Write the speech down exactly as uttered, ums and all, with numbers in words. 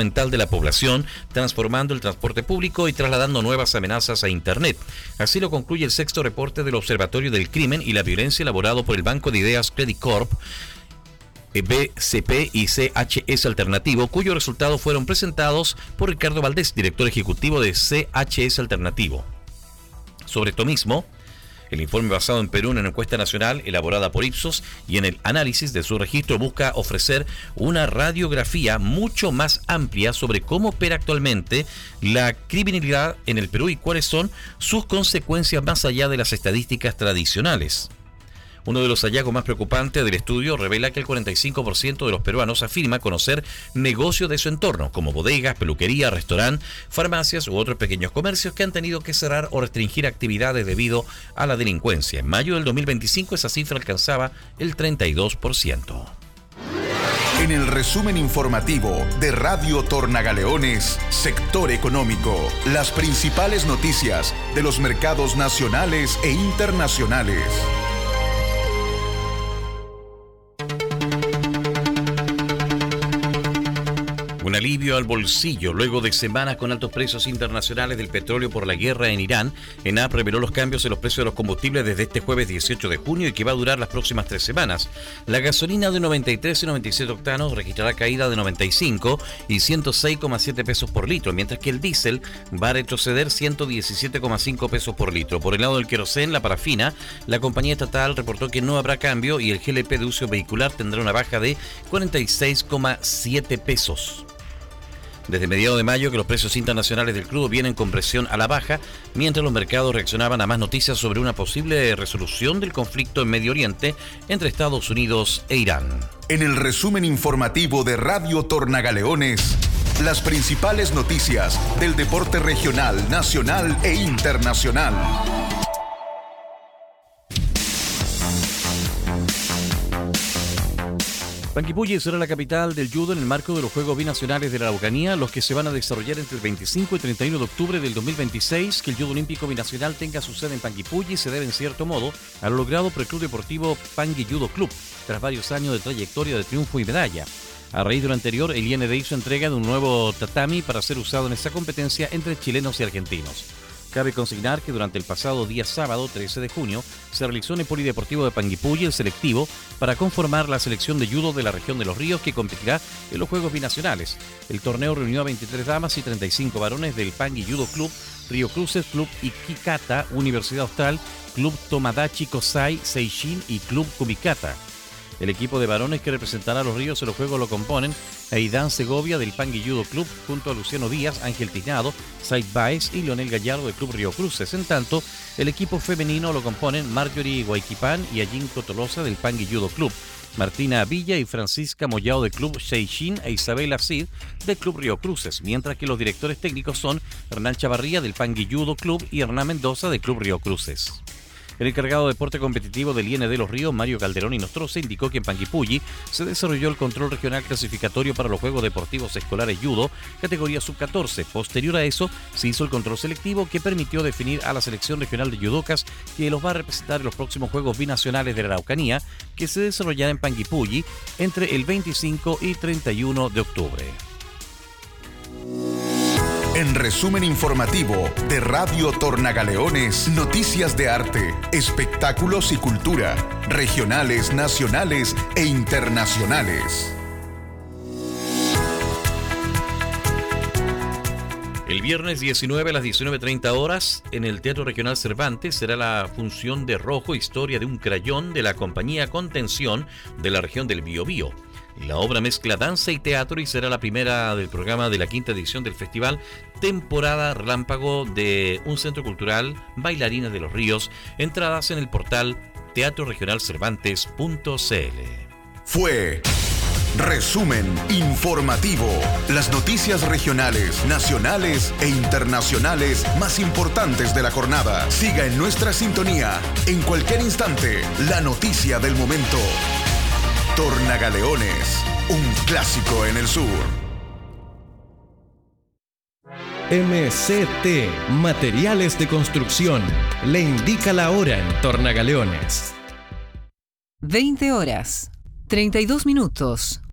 mental de la población, transformando el transporte público y trasladando nuevas amenazas a Internet. Así lo concluye el sexto reporte del Observatorio del Crimen y la Violencia elaborado por el Banco de Ideas Credit Corp, B C P y C H S Alternativo, cuyos resultados fueron presentados por Ricardo Valdés, director ejecutivo de C H S Alternativo. Sobre esto mismo, el informe basado en Perú en una encuesta nacional elaborada por Ipsos y en el análisis de su registro busca ofrecer una radiografía mucho más amplia sobre cómo opera actualmente la criminalidad en el Perú y cuáles son sus consecuencias más allá de las estadísticas tradicionales. Uno de los hallazgos más preocupantes del estudio revela que el cuarenta y cinco por ciento de los peruanos afirma conocer negocios de su entorno, como bodegas, peluquería, restaurantes, farmacias u otros pequeños comercios que han tenido que cerrar o restringir actividades debido a la delincuencia. En mayo del dos mil veinticinco esa cifra alcanzaba el treinta y dos por ciento. En el resumen informativo de Radio Tornagaleones, Sector Económico, las principales noticias de los mercados nacionales e internacionales. Un alivio al bolsillo luego de semanas con altos precios internacionales del petróleo por la guerra en Irán. ENAP reveló los cambios en los precios de los combustibles desde este jueves dieciocho de junio y que va a durar las próximas tres semanas. La gasolina de noventa y tres y noventa y siete octanos registrará caída de noventa y cinco y ciento seis coma siete pesos por litro, mientras que el diésel va a retroceder ciento diecisiete coma cinco pesos por litro. Por el lado del querosén, la parafina, la compañía estatal reportó que no habrá cambio y el G L P de uso vehicular tendrá una baja de cuarenta y seis coma siete pesos. Desde mediados de mayo que los precios internacionales del crudo vienen con presión a la baja, mientras los mercados reaccionaban a más noticias sobre una posible resolución del conflicto en Medio Oriente entre Estados Unidos e Irán. En el resumen informativo de Radio Tornagaleones, las principales noticias del deporte regional, nacional e internacional. Panguipulli será la capital del judo en el marco de los Juegos Binacionales de la Araucanía, los que se van a desarrollar entre el veinticinco y treinta y uno de octubre del dos mil veintiséis. Que el judo olímpico binacional tenga su sede en Panguipulli se debe en cierto modo a lo logrado por el Club Deportivo Pangui Judo Club, tras varios años de trayectoria de triunfo y medalla. A raíz de lo anterior, el I N D hizo entrega de un nuevo tatami para ser usado en esta competencia entre chilenos y argentinos. Cabe consignar que durante el pasado día sábado, trece de junio, se realizó en el Polideportivo de Panguipulli el selectivo para conformar la selección de judo de la región de Los Ríos que competirá en los Juegos Binacionales. El torneo reunió a veintitrés damas y treinta y cinco varones del Pangui Judo Club, Río Cruces, Club Ikikata, Universidad Austral, Club Tomadachi Kosai Seishin y Club Kumikata. El equipo de varones que representará a Los Ríos en los Juegos lo componen Aidán Segovia del Pangui Judo Club junto a Luciano Díaz, Ángel Tiznado, Said Baez y Leonel Gallardo del Club Río Cruces. En tanto, el equipo femenino lo componen Marjorie Guayquipán y Ayinco Tolosa del Pangui Judo Club, Martina Villa y Francisca Mollao del Club Seishin e Isabela Cid del Club Río Cruces, mientras que los directores técnicos son Hernán Chavarría del Pangui Judo Club y Hernán Mendoza del Club Río Cruces. El encargado de deporte competitivo del I N D Los Ríos, Mario Calderón y Nostroza, indicó que en Panguipulli se desarrolló el control regional clasificatorio para los Juegos Deportivos Escolares Judo, categoría sub catorce. Posterior a eso, se hizo el control selectivo que permitió definir a la selección regional de judocas que los va a representar en los próximos Juegos Binacionales de la Araucanía, que se desarrollará en Panguipulli entre el veinticinco y treinta y uno de octubre. En resumen informativo de Radio Tornagaleones, noticias de arte, espectáculos y cultura, regionales, nacionales e internacionales. El viernes diecinueve a las diecinueve treinta horas, en el Teatro Regional Cervantes, será la función de Rojo, historia de un crayón de la compañía Contención de la región del Biobío. La obra mezcla danza y teatro y será la primera del programa de la quinta edición del festival Temporada Relámpago de un Centro Cultural Bailarines de los Ríos. Entradas en el portal teatro regional cervantes punto c l. Fue Resumen Informativo. Las noticias regionales, nacionales e internacionales más importantes de la jornada. Siga en nuestra sintonía. En cualquier instante, la noticia del momento. Tornagaleones, un clásico en el sur. M C T, Materiales de Construcción, le indica la hora en Tornagaleones. veinte horas, treinta y dos minutos.